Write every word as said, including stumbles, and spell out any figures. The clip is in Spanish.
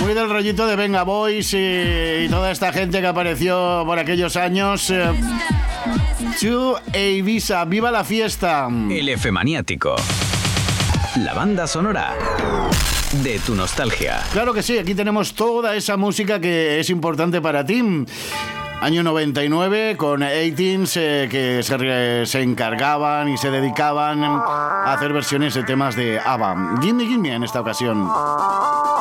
Muy del rollito de Venga Boys y, y toda esta gente que apareció por aquellos años. Eh, to Ibiza, ¡viva la fiesta! El Efemaniático. La banda sonora de tu nostalgia. Claro que sí, aquí tenemos toda esa música que es importante para ti. Año noventa y nueve, con Eighteens, eh, que se, se encargaban y se dedicaban a hacer versiones de temas de ABBA. Gimme Gimme en esta ocasión.